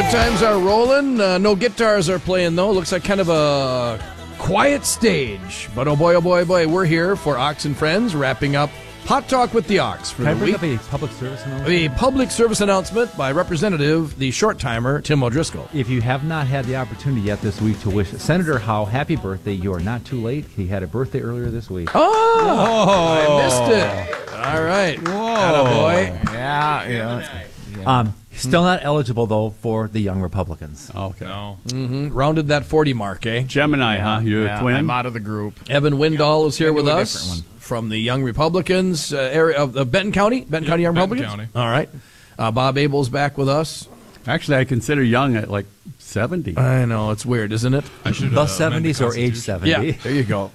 Good times are rolling. No guitars are playing, though. Looks like kind of a quiet stage. But oh boy, we're here for Ox and Friends, wrapping up Hot Talk with the Ox for Can the I week. bring up a public service announcement? A public service announcement by Representative, the short-timer, Tim O'Driscoll. If you have not had the opportunity yet this week to wish Senator Howe happy birthday, you are not too late. He had a birthday earlier this week. Oh, I missed it. All right. Whoa. Attaboy. Yeah. Still not eligible, though, for the Young Republicans. Okay. No. Rounded that 40 mark, eh? Gemini, huh? You're a twin? I'm out of the group. Evan Windall is here with do a us different from the Young Republicans area of Benton County. Benton County Young Benton Republicans. County. All right. Bob Abel's back with us. Actually, I consider young at like 70. I know, it's weird, isn't it? I should The 70s or age 70. Yeah, there you go.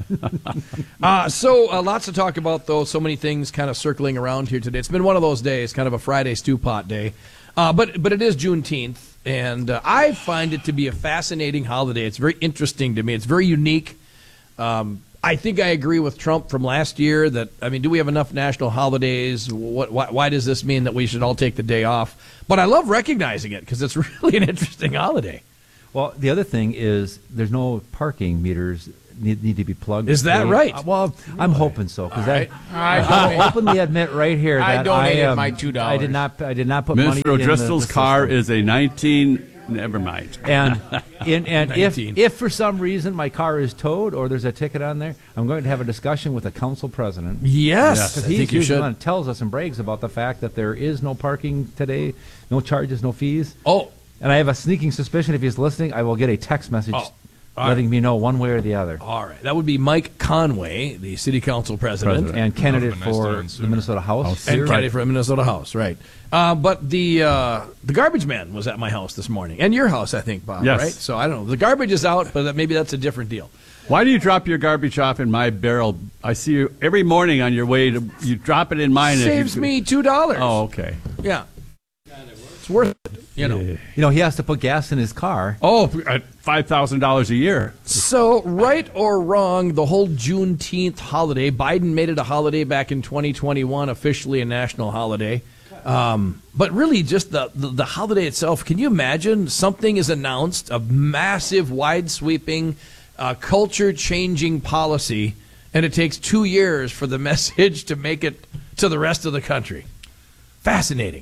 So lots to talk about, though. So many things kind of circling around here today. It's been one of those days, kind of a Friday stew pot day. But it is Juneteenth, and I find it to be a fascinating holiday. It's very interesting to me. It's very unique. I think I agree with Trump from last year that, I mean, do we have enough national holidays? Why does this mean that we should all take the day off? But I love recognizing it because it's really an interesting holiday. Well, the other thing is there's no parking meters need to be plugged. Is that right? Well, I'm hoping so because right. I'll openly admit right here that I donated my $2. I did not put money Mr. in O'Driscoll's the car system. is a 19. Never mind. And if 19. for some reason my car is towed or there's a ticket on there, I'm going to have a discussion with the council president. Yes, Because I think he's you usually should. the one that tells us and brags about the fact that there is no parking today, no charges, no fees. Oh, And I have a sneaking suspicion if he's listening, I will get a text message letting me know one way or the other. all right. That would be Mike Conway, the city council president. And candidate That would've been nice to for learn the sooner. Minnesota House. And Right. candidate for Minnesota House, right? But the garbage man was at my house this morning, and your house, I think, Bob. Yes. Right? So I don't know. The garbage is out, but maybe that's a different deal. Why do you drop your garbage off in my barrel? I see you every morning on your way to. You drop it in mine. Saves me $2. Oh, okay. Yeah, it's worth it. You know. You know, he has to put gas in his car. Oh, at $5,000 a year. So, right or wrong, the whole Juneteenth holiday, Biden made it a holiday back in 2021, officially a national holiday. But really, just the holiday itself, can you imagine something is announced, a massive, wide-sweeping, culture-changing policy, and it takes 2 years for the message to make it to the rest of the country? Fascinating.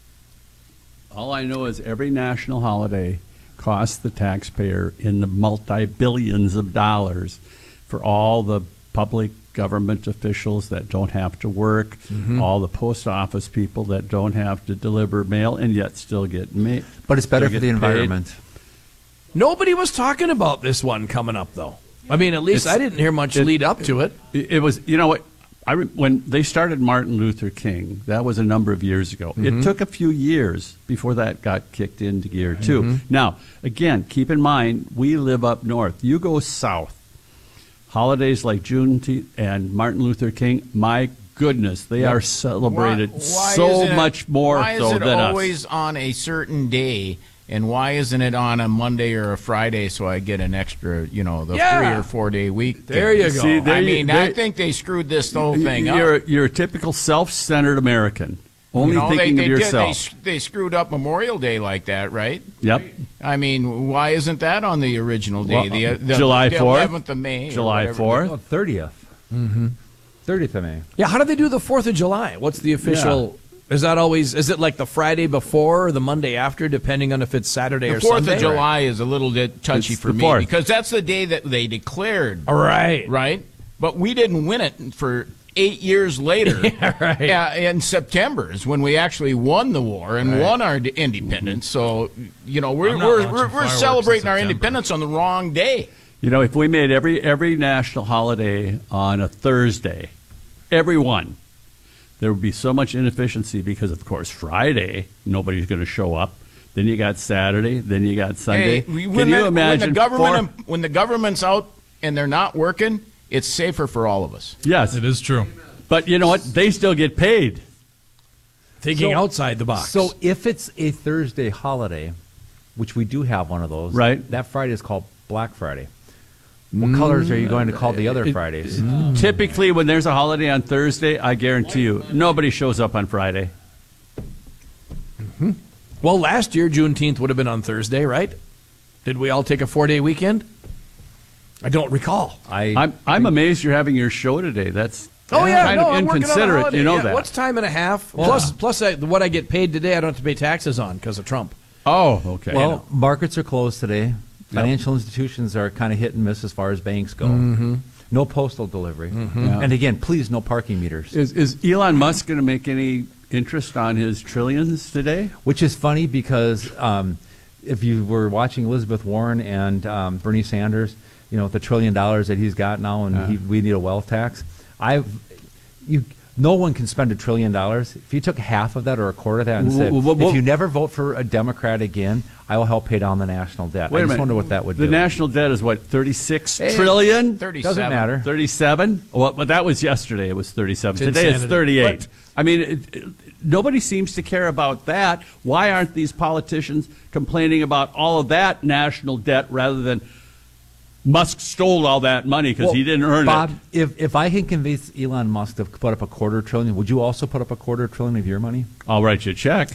All I know is every national holiday costs the taxpayer in the multi-billions of dollars for all the public government officials that don't have to work, all the post office people that don't have to deliver mail and yet still get mail. But it's better Still for the get paid. environment. Nobody was talking about this one coming up, though. I mean, at least I didn't hear much lead up to it. It was, you know what? When they started Martin Luther King, that was a number of years ago. It took a few years before that got kicked into gear, too. Now, again, keep in mind, we live up north. You go south. Holidays like Juneteenth and Martin Luther King, my goodness, they are celebrated so much more Why so is it than always us. on a certain day, and why isn't it on a Monday or a Friday so I get an extra, the 3 or 4 day week? There you go. See, there I you- mean, there- I think they screwed this whole thing You're, up. you're a typical self-centered American, only thinking of yourself. They screwed up Memorial Day like that, right? Yep. I mean, why isn't that on the original day? Well, the July the 4th? 11th of May. or July whatever. 4th. Oh, 30th. 30th of May. Yeah, how do they do the 4th of July? What's the official... Is it like the Friday before or the Monday after, depending on if it's Saturday The or 4th Sunday? of July is a little bit touchy It's for the me 4th. because that's the day that they declared, All right. right? But we didn't win it for 8 years later. right. Yeah, in September is when we actually won the war and won our independence. So, I'm not we're launching fireworks celebrating in our September. independence on the wrong day. You know, if we made every national holiday on a Thursday, every one, there would be so much inefficiency because, of course, Friday, nobody's going to show up. Then you got Saturday. Then you got Sunday. Can you imagine? When the government's out and they're not working, it's safer for all of us. Yes, It is true. but you know what? They still get paid. Thinking So- outside the box. So if it's a Thursday holiday, which we do have one of those, Right. that Friday is called Black Friday. What colors are you going to call the other Fridays? Typically, when there's a holiday on Thursday, I guarantee you, nobody shows up on Friday. Well, last year, Juneteenth would have been on Thursday, right? Did we all take a 4-day weekend? I don't recall. I'm amazed you're having your show today. That's Oh yeah, kind no, of I'm working on a inconsiderate. holiday. You know Yeah, that. What's time and a half? Plus what I get paid today, I don't have to pay taxes on because of Trump. Oh, okay. Well, markets are closed today. Financial institutions are kind of hit and miss as far as banks go. No postal delivery. Yeah. And again, please, no parking meters. Is Elon Musk going to make any interest on his trillions today? Which is funny because if you were watching Elizabeth Warren and Bernie Sanders, the $1 trillion that he's got now, and we need a wealth tax. No one can spend $1 trillion. If you took half of that or a quarter of that and said, if you never vote for a Democrat again, I will help pay down the national debt. Wait I a just minute. wonder what that would The do. national debt is what, 36 trillion? 37. Doesn't matter. 37? Well, but that was yesterday. It was 37. It's Today it's insanity. 38. But- I mean, nobody seems to care about that. Why aren't these politicians complaining about all of that national debt rather than Musk stole all that money because he didn't earn Bob, it? if I can convince Elon Musk to put up a $250 billion, would you also put up a $250 billion of your money? I'll write you a check.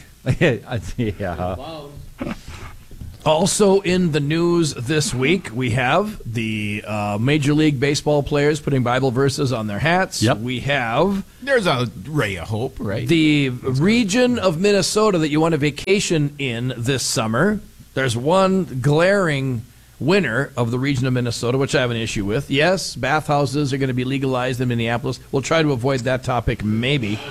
Yeah. Also in the news this week, we have the Major League Baseball players putting Bible verses on their hats. Yep. We have There's a ray of hope, right? the region of Minnesota that you want to vacation in this summer. There's one glaring winner of the region of Minnesota, which I have an issue with. Yes, bathhouses are going to be legalized in Minneapolis. We'll try to avoid that topic, maybe.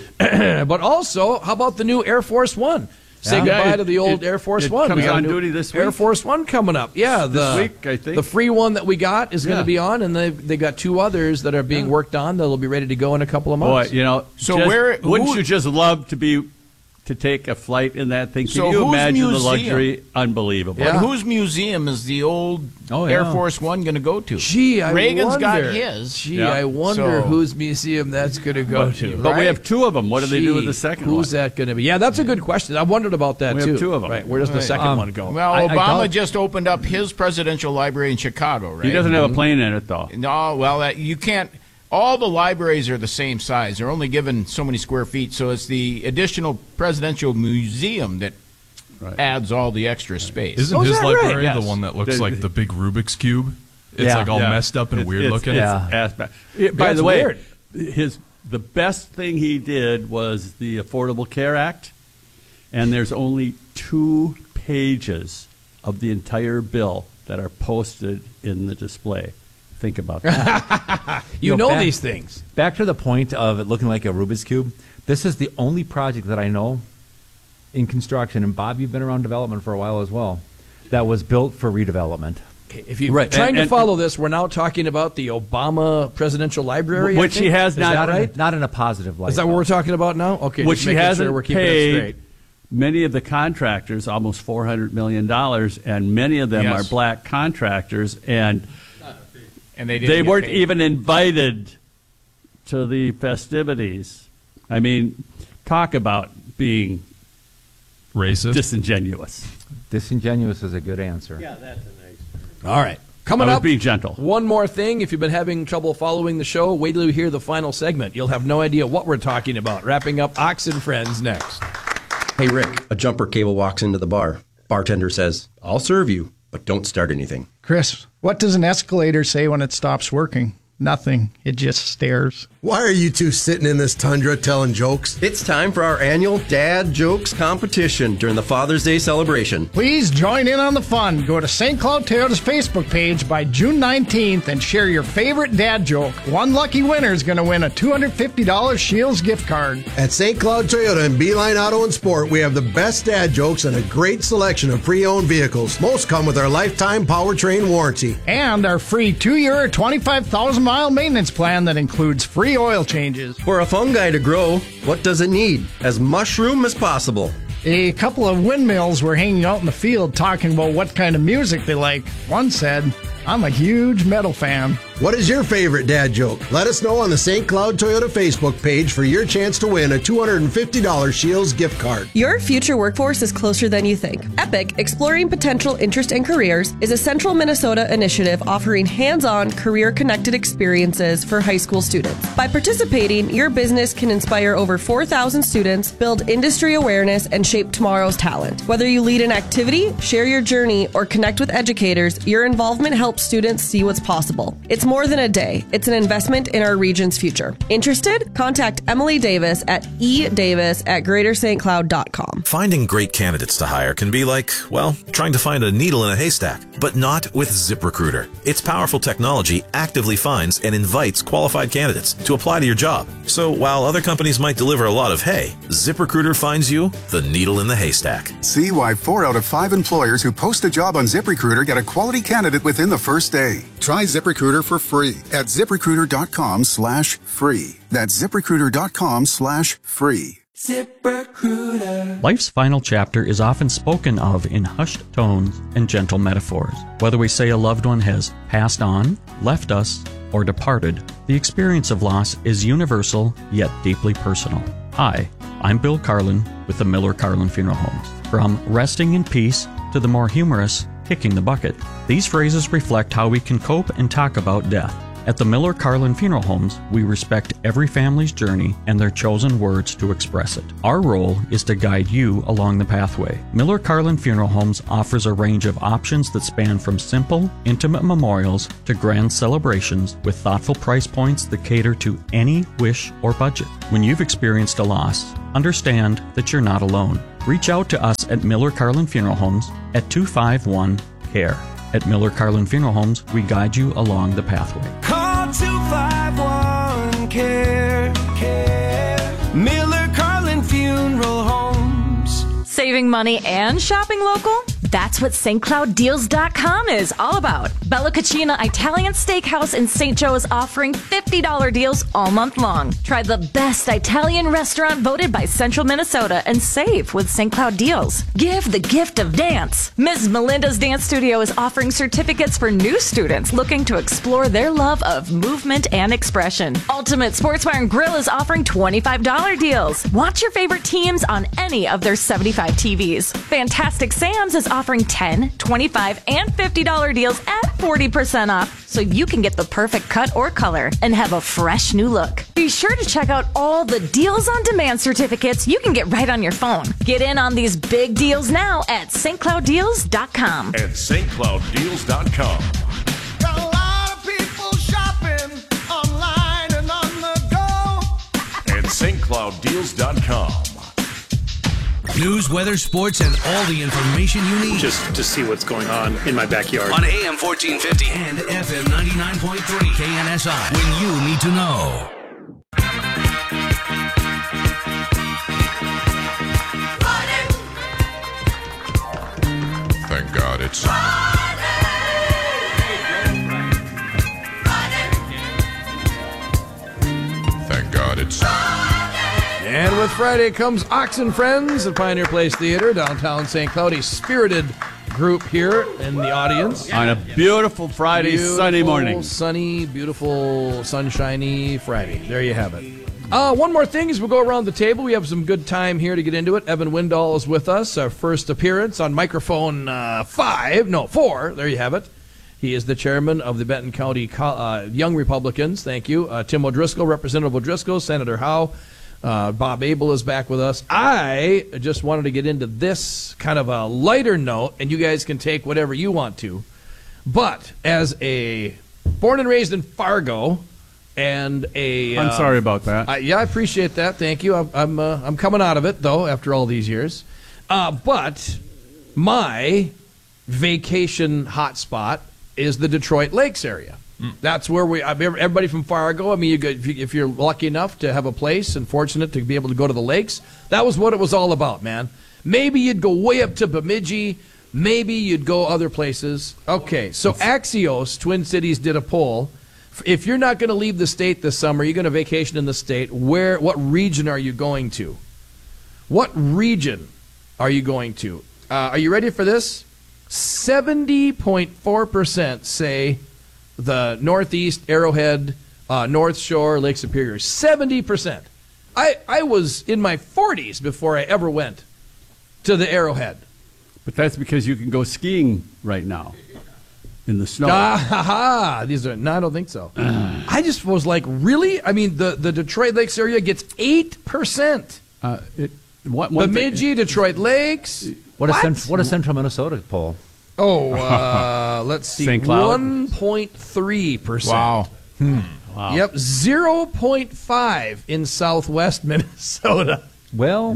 But also, how about the new Air Force One? Say Yeah. goodbye Yeah, to the old it- Air Force it One. comes We got a on new duty this Air week? Force One coming up. Yeah, This week, I think. the free one that we got is going Yeah. to be on, and they got two others that are being worked on that'll be ready to go in a couple of Boy, months. So wouldn't who- you just love to take a flight in that thing? Can So you whose imagine the museum? luxury? Unbelievable. Yeah. But whose museum is the old Oh, yeah. Air Force One going to go to? Gee, I Reagan's wonder. got his. Gee, Yeah. I wonder So- whose museum that's going to go to. But we have two of them. What do they do with Gee, the second who's one? that going to be? Yeah, that's a good question. I wondered about that We too. have two of 'em. Right, where does the second one go? Well, I Obama doubt- just opened up his presidential library in Chicago, right? He doesn't have a plane in it, though. No, well, you can't. All the libraries are the same size. They're only given so many square feet, so it's the additional presidential museum that adds all the extra space. Isn't Oh, is his that right? library Yes. the one that looks The- like the big Rubik's Cube? It's Yeah. like all Yeah. messed up and weird looking. Yeah. By That's the way, weird. the best thing he did was the Affordable Care Act, and there's only 2 pages of the entire bill that are posted in the display. Think about that. You You know, know back- these things. Back to the point of it looking like a Rubik's Cube, this is the only project that I know in construction, and Bob, you've been around development for a while as well, that was built for redevelopment. If you're Right, trying to and- follow this, we're now talking about the Obama Presidential Library, I Which he think? has Is not- that right? Not in a positive light. Is that what we're talking about now? Okay, Which just he making hasn't sure we're keeping it paid straight. many of the contractors, almost $400 million, and many of them Yes. are black contractors, and and they didn't they get weren't paid. even invited to the festivities. I mean, talk about being Racist. disingenuous. Disingenuous is a good answer. All right. Coming I was up, being gentle. one more thing. If you've been having trouble following the show, wait till you hear the final segment. You'll have no idea what we're talking about. Wrapping up Ox and Friends next. Hey, Rick, a jumper cable walks into the bar. Bartender says, "I'll serve you, but don't start anything." Chris, what does an escalator say when it stops working? Nothing. It just stares. Why are you two sitting in this tundra telling jokes? It's time for our annual Dad Jokes competition during the Father's Day celebration. Please join in on the fun. Go to St. Cloud Toyota's Facebook page by June 19th and share your favorite dad joke. One lucky winner is going to win a $250 Shields gift card. At St. Cloud Toyota and Beeline Auto and Sport, we have the best dad jokes and a great selection of pre-owned vehicles. Most come with our lifetime powertrain warranty. And our free 2-year, 25,000-mile maintenance plan that includes free oil changes. For a fungi to grow, what does it need? As mushroom as possible. A couple of windmills were hanging out in the field talking about what kind of music they like. One said, I'm a huge metal fan. What is your favorite dad joke? Let us know on the St. Cloud Toyota Facebook page for your chance to win a $250 Shields gift card. Your future workforce is closer than you think. EPIC, Exploring Potential Interest and Careers, is a Central Minnesota initiative offering hands-on, career-connected experiences for high school students. By participating, your business can inspire over 4,000 students, build industry awareness, and shape tomorrow's talent. Whether you lead an activity, share your journey, or connect with educators, your involvement helps students see what's possible. It's more than a day. It's an investment in our region's future. Interested? Contact Emily Davis at edavis@greaterstcloud.com. Finding great candidates to hire can be like, well, trying to find a needle in a haystack, but not with ZipRecruiter. Its powerful technology actively finds and invites qualified candidates to apply to your job. So while other companies might deliver a lot of hay, ZipRecruiter finds you the needle in the haystack. See why 4 out of 5 employers who post a job on ZipRecruiter get a quality candidate within the first day. Try ZipRecruiter for free at ZipRecruiter.com/free. That's ZipRecruiter.com/free. ZipRecruiter. Life's final chapter is often spoken of in hushed tones and gentle metaphors. Whether we say a loved one has passed on, left us, or departed, the experience of loss is universal yet deeply personal. Hi, I'm Bill Carlin with the Miller Carlin Funeral Homes. From resting in peace to the more humorous kicking the bucket, these phrases reflect how we can cope and talk about death. At the Miller Carlin Funeral Homes, we respect every family's journey and their chosen words to express it. Our role is to guide you along the pathway. Miller Carlin Funeral Homes offers a range of options that span from simple, intimate memorials to grand celebrations with thoughtful price points that cater to any wish or budget. When you've experienced a loss, understand that you're not alone. Reach out to us at Miller Carlin Funeral Homes at 251-CARE. At Miller Carlin Funeral Homes, we guide you along the pathway. Call 251-CARE. Miller Carlin Funeral Homes. Saving money and shopping local? That's what StCloudDeals.com is all about. Bella Cucina Italian Steakhouse in St. Joe is offering $50 deals all month long. Try the best Italian restaurant voted by Central Minnesota and save with St. Cloud Deals. Give the gift of dance. Ms. Melinda's Dance Studio is offering certificates for new students looking to explore their love of movement and expression. Ultimate Sports Bar and Grill is offering $25 deals. Watch your favorite teams on any of their 75 TVs. Fantastic Sam's is offering $10, $25, and $50 deals at 40% off, so you can get the perfect cut or color and have a fresh new look. Be sure to check out all the Deals on Demand certificates you can get right on your phone. Get in on these big deals now at StCloudDeals.com. At StCloudDeals.com. Got a lot of people shopping online and on the go. At StCloudDeals.com. News, weather, sports, and all the information you need. Just to see what's going on in my backyard. On AM 1450 and FM 99.3 KNSI. When you need to know. Thank God it's... Thank God it's... And with Friday comes Ox and Friends at Pioneer Place Theater, downtown St. Cloud. A spirited group here in the audience. On a beautiful Friday, sunny morning. Sunny, beautiful, sunshiny Friday. There you have it. One more thing as we go around the table. We have some good time here to get into it. Evan Windall is with us. Our first appearance on microphone 4. There you have it. He is the chairman of the Benton County Young Republicans. Thank you. Tim O'Driscoll, Representative O'Driscoll, Senator Howe. Bob Abel is back with us. I just wanted to get into this kind of a lighter note, and you guys can take whatever you want to. But as a born and raised in Fargo, and I'm sorry about that. I appreciate that. Thank you. I'm coming out of it though after all these years. But my vacation hotspot is the Detroit Lakes area. That's where everybody from Fargo, I mean, if you're lucky enough to have a place and fortunate to be able to go to the lakes, that was what it was all about, man. Maybe you'd go way up to Bemidji. Maybe you'd go other places. Okay, so Axios, Twin Cities, did a poll. If you're not going to leave the state this summer, you're going to vacation in the state, what region are you going to? What region are you going to? Are you ready for this? 70.4% say the Northeast, Arrowhead, North Shore, Lake Superior. 70%. I was in my 40s before I ever went to the Arrowhead. But that's because you can go skiing right now in the snow. No, I don't think so. I just was like, really? I mean, the Detroit Lakes area gets 8%. Bemidji, Detroit Lakes. What does Central Minnesota poll? Oh, let's see. St. Cloud? 1.3%. Wow. Wow. Yep, 0.5 in Southwest Minnesota. Well,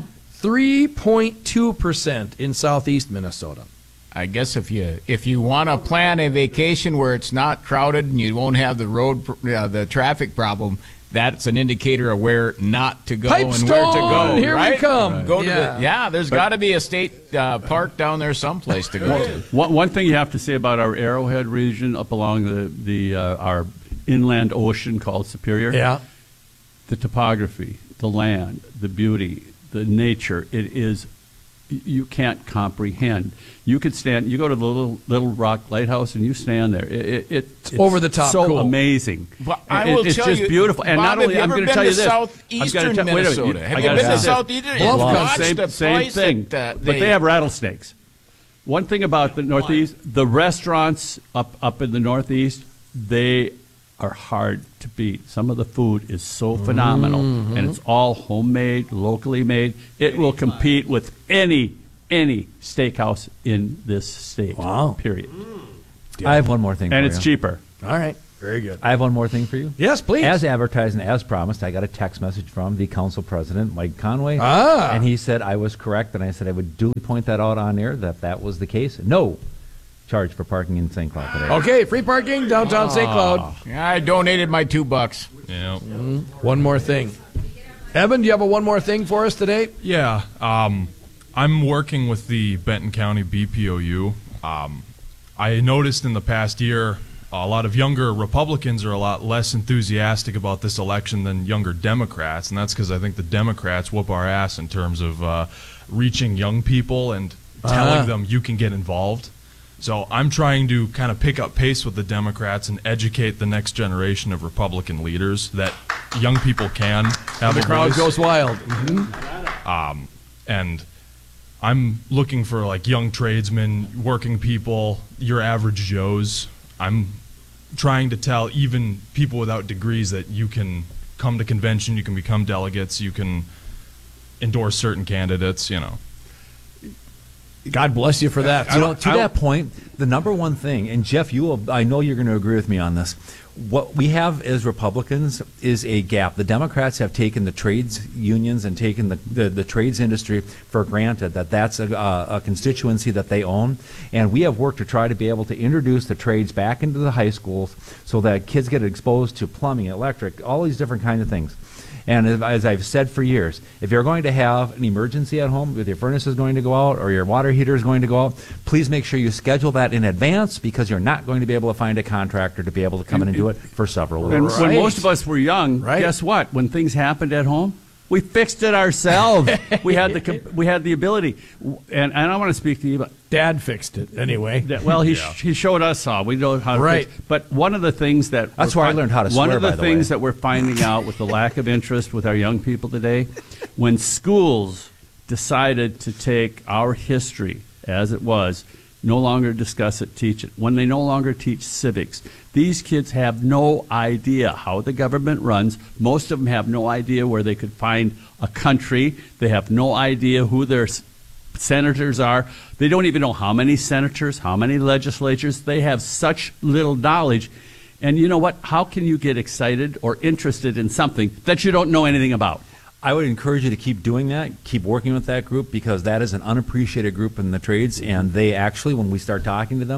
3.2% in Southeast Minnesota. I guess if you want to plan a vacation where it's not crowded and you won't have the traffic problem, that's an indicator of where not to go and where to go. Here right? we come. Go to there's got to be a state park down there someplace to go to. One thing you have to say about our Arrowhead region up along our inland ocean called Superior. Yeah. The topography, the land, the beauty, the nature, it is, you can't comprehend. You could stand, you go to the Little Rock Lighthouse and you stand there. It's over the top, so cool. Amazing. But I will it's tell just you, beautiful. And Bob, not only, have I'm you going ever to tell you been to this. southeastern Minnesota? Have you been to southeastern? Same thing. But they have rattlesnakes. One thing about the Northeast, the restaurants up in the Northeast, they are hard to beat. Some of the food is so phenomenal, and it's all homemade, locally made. It will compete with any steakhouse in this state. Wow. Period. I have one more thing for you. And it's cheaper. All right. Very good. I have one more thing for you. Yes, please. As advertised and as promised, I got a text message from the council president, Mike Conway. And he said I was correct, and I said I would duly point that out on air, that was the case. No charge for parking in St. Cloud today. Okay, free parking downtown St. Cloud. Yeah, I donated my $2. Yeah. One more thing. Evan, do you have a one more thing for us today? Yeah. I'm working with the Benton County BPOU. I noticed in the past year a lot of younger Republicans are a lot less enthusiastic about this election than younger Democrats, and that's because I think the Democrats whoop our ass in terms of reaching young people and telling them you can get involved. So I'm trying to kind of pick up pace with the Democrats and educate the next generation of Republican leaders that young people can have The a crowd voice. goes wild. And I'm looking for like young tradesmen, working people, your average Joes. I'm trying to tell even people without degrees that you can come to convention, you can become delegates, you can endorse certain candidates, you know. God bless you for that. You know, to that point, the number one thing, and Jeff, I know you're going to agree with me on this. What we have as Republicans is a gap. The Democrats have taken the trades unions and taken the trades industry for granted, that's a constituency that they own. And we have worked to try to be able to introduce the trades back into the high schools so that kids get exposed to plumbing, electric, all these different kinds of things. And as I've said for years, if you're going to have an emergency at home, if your furnace is going to go out or your water heater is going to go out, please make sure you schedule that in advance, because you're not going to be able to find a contractor to be able to come in and do it for several weeks. And when most of us were young, guess what? When things happened at home, we fixed it ourselves. we had the ability. And I want to speak to you about Dad fixed it anyway. Well, he showed us how. We know how to fix it. But one of the things that's where I learned how to swear, one of the by the things way. that we're finding out with the lack of interest with our young people today, when schools decided to take our history as it was, no longer discuss it, teach it, when they no longer teach civics, these kids have no idea how the government runs. Most of them have no idea where they could find a country. They have no idea who their senators are. They don't even know how many senators, how many legislatures. They have such little knowledge. And you know what? How can you get excited or interested in something that you don't know anything about? I would encourage you to keep doing that, keep working with that group, because that is an unappreciated group in the trades, and they actually, when we start talking to them,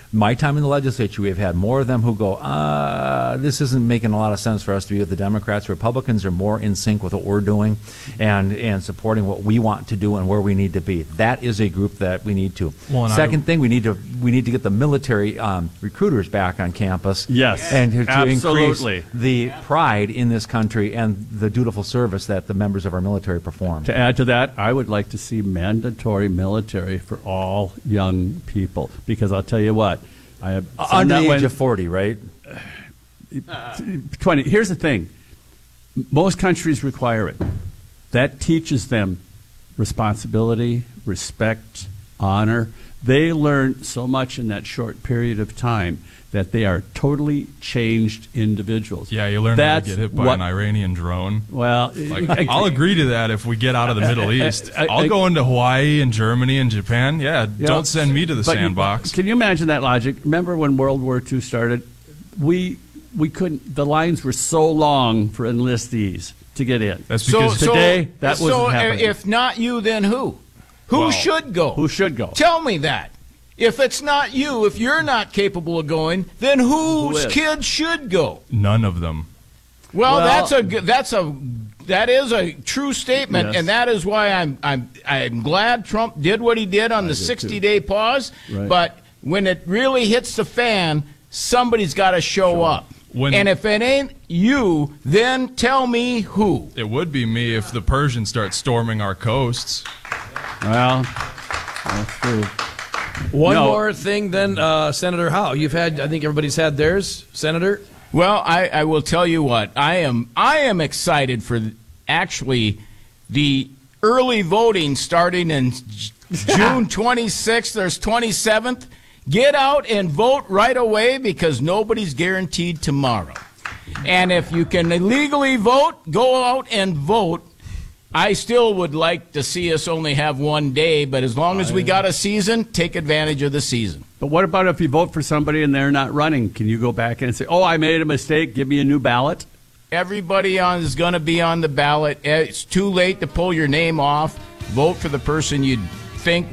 My time in the legislature, we've had more of them who go, this isn't making a lot of sense for us to be with the Democrats. Republicans are more in sync with what we're doing and supporting what we want to do and where we need to be. That is a group that we need to. Well, Second thing, we need to get the military recruiters back on campus. Yes, and to absolutely. increase the pride in this country and the dutiful service that the members of our military perform. To add to that, I would like to see mandatory military for all young people, because I'll tell you what, I have under the age of 40, right? 20. Here's the thing: most countries require it. That teaches them responsibility, respect, honor. They learn so much in that short period of time that they are totally changed individuals. Yeah, you learn how to get hit by an Iranian drone. Well, I'll agree to that if we get out of the Middle East. I'll go into Hawaii and Germany and Japan. Yeah, don't send me to the sandbox. Can you imagine that logic? Remember when World War II started? We couldn't. The lines were so long for enlistees to get in. That's because today that wasn't happening. If not you, then who? Who should go? Who should go? Tell me that. If it's not you, if you're not capable of going, then whose kids should go? None of them. Well, that is a true statement, Yes. and that is why I'm glad Trump did what he did on the 60-day pause. Right. But when it really hits the fan, somebody's got to show up. And if it ain't you, then tell me who. It would be me if the Persians start storming our coasts. Well, that's true. One more thing then, Senator Howe. You've had, I think everybody's had theirs, Senator. Well, I will tell you what. I am excited for actually the early voting starting in June 26th. There's 27th. Get out and vote right away because nobody's guaranteed tomorrow. And if you can legally vote, go out and vote. I still would like to see us only have one day, but as long as we got a season, take advantage of the season. But what about if you vote for somebody and they're not running? Can you go back and say, oh, I made a mistake, give me a new ballot? Everybody is going to be on the ballot. It's too late to pull your name off. Vote for the person you think